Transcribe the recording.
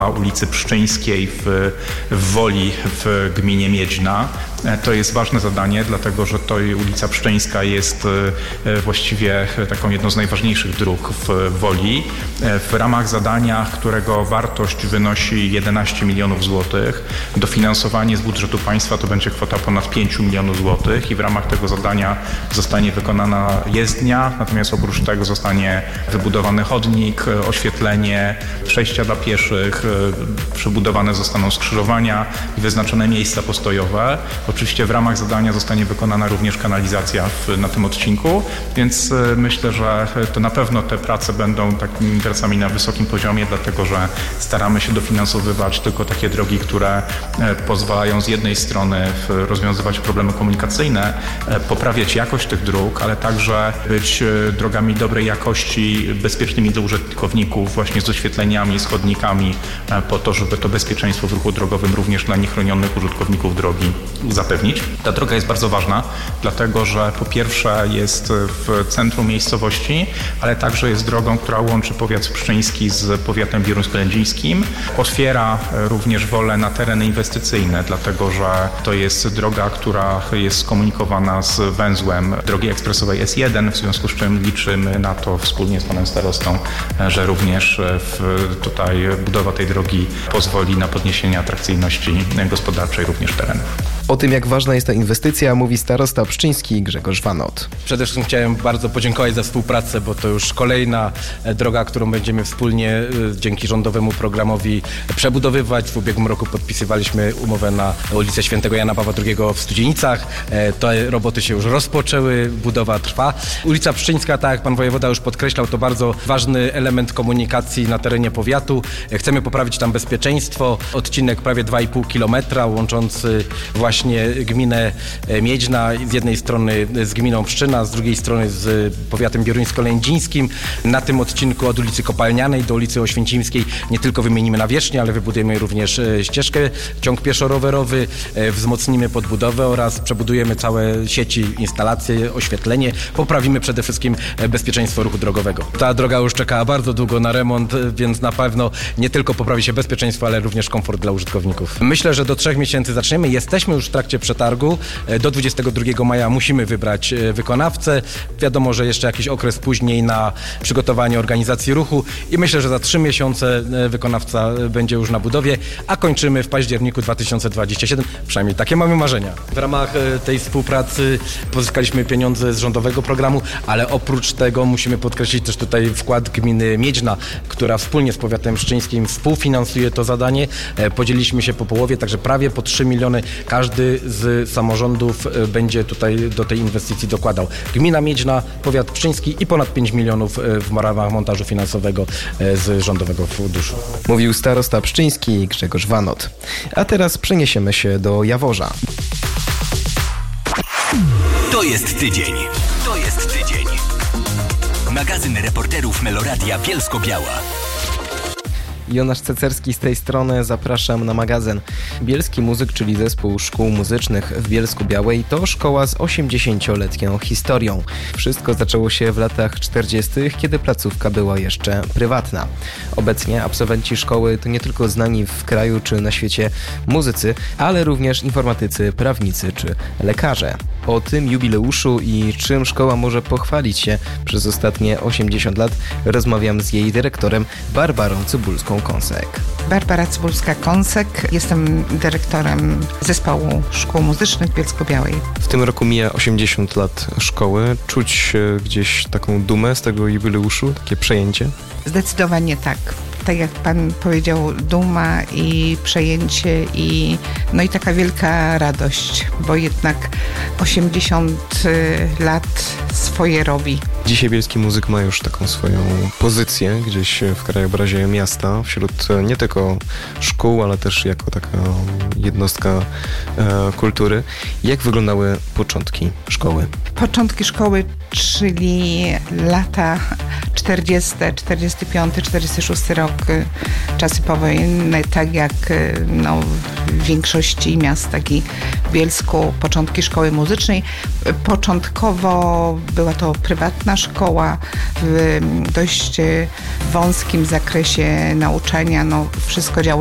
ulicy Pszczyńskiej w Woli w gminie Miedźna. To jest ważne zadanie, dlatego że to ulica Pszczyńska jest właściwie taką jedną z najważniejszych dróg w Woli. W ramach zadania, którego wartość wynosi 11 milionów złotych, dofinansowanie z budżetu państwa to będzie kwota ponad 5 milionów złotych i w ramach tego zadania zostanie wykonana jezdnia, natomiast oprócz tego zostanie wybudowany chodnik, oświetlenie, przejścia dla pieszych, przebudowane zostaną skrzyżowania i wyznaczone miejsca postojowe. Oczywiście w ramach zadania zostanie wykonana również kanalizacja na tym odcinku, więc myślę, że to na pewno te prace będą takimi pracami na wysokim poziomie, dlatego że staramy się dofinansowywać tylko takie drogi, które pozwalają z jednej strony rozwiązywać problemy komunikacyjne, poprawiać jakość tych dróg, ale także być drogami dobrej jakości, bezpiecznymi dla użytkowników, właśnie z oświetleniami, z chodnikami, po to, żeby to bezpieczeństwo w ruchu drogowym również dla niechronionych użytkowników drogi zapewnić. Ta droga jest bardzo ważna, dlatego że po pierwsze jest w centrum miejscowości, ale także jest drogą, która łączy powiat pszczyński z powiatem bieruńsko-lędzińskim. Otwiera również Wolę na tereny inwestycyjne, dlatego że to jest droga, która jest skomunikowana z węzłem drogi ekspresowej S1, w związku z czym liczymy na to wspólnie z panem starostą, że również tutaj budowa tej drogi pozwoli na podniesienie atrakcyjności gospodarczej również terenów. O tym, jak ważna jest ta inwestycja, mówi starosta pszczyński Grzegorz Wanot. Przede wszystkim chciałem bardzo podziękować za współpracę, bo to już kolejna droga, którą będziemy wspólnie dzięki rządowemu programowi przebudowywać. W ubiegłym roku podpisywaliśmy umowę na ulicę Świętego Jana Pawła II w Studzienicach. Te roboty się już rozpoczęły, budowa trwa. Ulica Pszczyńska, tak jak pan wojewoda już podkreślał, to bardzo ważny element komunikacji na terenie powiatu. Chcemy poprawić tam bezpieczeństwo. Odcinek prawie 2,5 kilometra łączący właśnie gminę Miedźna, z jednej strony z gminą Pszczyna, z drugiej strony z powiatem bieruńsko-lędzińskim. Na tym odcinku od ulicy Kopalnianej do ulicy Oświęcimskiej nie tylko wymienimy nawierzchnię, ale wybudujemy również ścieżkę, ciąg pieszo-rowerowy, wzmocnimy podbudowę oraz przebudujemy całe sieci, instalacje, oświetlenie. Poprawimy przede wszystkim bezpieczeństwo ruchu drogowego. Ta droga już czekała bardzo długo na remont, więc na pewno nie tylko poprawi się bezpieczeństwo, ale również komfort dla użytkowników. Myślę, że do 3 miesięcy zaczniemy. Jesteśmy już w trakcie przetargu. Do 22 maja musimy wybrać wykonawcę. Wiadomo, że jeszcze jakiś okres później na przygotowanie organizacji ruchu i myślę, że za 3 miesiące wykonawca będzie już na budowie, a kończymy w październiku 2027. Przynajmniej takie mamy marzenia. W ramach tej współpracy pozyskaliśmy pieniądze z rządowego programu, ale oprócz tego musimy podkreślić też tutaj wkład gminy Miedźna, która wspólnie z powiatem pszczyńskim współfinansuje to zadanie. Podzieliliśmy się po połowie, także prawie po 3 miliony każdy z samorządów będzie tutaj do tej inwestycji dokładał. Gmina Miedźna, powiat pszczyński i ponad 5 milionów w ramach montażu finansowego z rządowego funduszu. Mówił starosta pszczyński Grzegorz Wanot. A teraz przeniesiemy się do Jaworza. To jest tydzień. To jest tydzień. Magazyn reporterów Meloradia Bielsko-Biała. Jonasz Cecerski z tej strony, zapraszam na magazyn. Bielski Muzyk, czyli zespół szkół muzycznych w Bielsku-Białej, to szkoła z 80-letnią historią. Wszystko zaczęło się w latach 40., kiedy placówka była jeszcze prywatna. Obecnie absolwenci szkoły to nie tylko znani w kraju czy na świecie muzycy, ale również informatycy, prawnicy czy lekarze. O tym jubileuszu i czym szkoła może pochwalić się przez ostatnie 80 lat rozmawiam z jej dyrektorem Barbarą Cybulską-Kąsek. Barbara Cybulska-Kąsek, jestem dyrektorem Zespołu Szkół Muzycznych w Bielsko-Białej. W tym roku mija 80 lat szkoły. Czuć gdzieś taką dumę z tego jubileuszu, takie przejęcie? Zdecydowanie tak. Tak jak pan powiedział, duma i przejęcie i taka wielka radość, bo jednak 80 lat swoje robi. Dzisiaj Bielski Muzyk ma już taką swoją pozycję gdzieś w krajobrazie miasta, wśród nie tylko szkół, ale też jako taka jednostka kultury. Jak wyglądały początki szkoły? Początki szkoły, czyli lata 40, 45, 46 rok, czasy powojenne, tak jak w większości miast, tak i w Bielsku, początki szkoły muzycznej. Początkowo była to prywatna szkoła w dość wąskim zakresie nauczania. Wszystko działo